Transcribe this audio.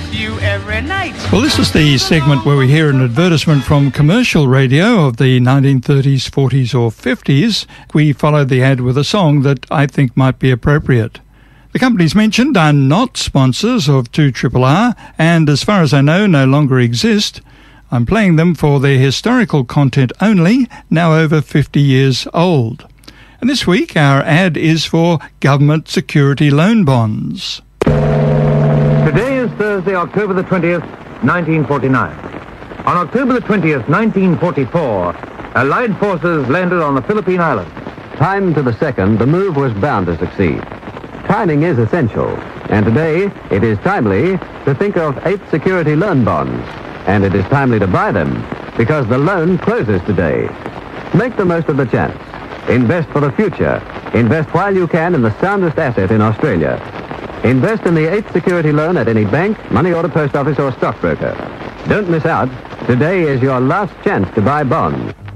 you every night. Well, this is the segment where we hear an advertisement from commercial radio of the 1930s, 40s or 50s. We follow the ad with a song that I think might be appropriate. The companies mentioned are not sponsors of 2RRR and, as far as I know, no longer exist. I'm playing them for their historical content only, now over 50 years old. And this week our ad is for government security loan bonds. Today is Thursday, October the 20th, 1949. On October the 20th, 1944, Allied forces landed on the Philippine Islands. Time to the second, the move was bound to succeed. Timing is essential, and today it is timely to think of 8th security loan bonds. And it is timely to buy them, because the loan closes today. Make the most of the chance. Invest for the future. Invest while you can in the soundest asset in Australia. Invest in the 8th security loan at any bank, money order post office or stockbroker. Don't miss out. Today is your last chance to buy bonds.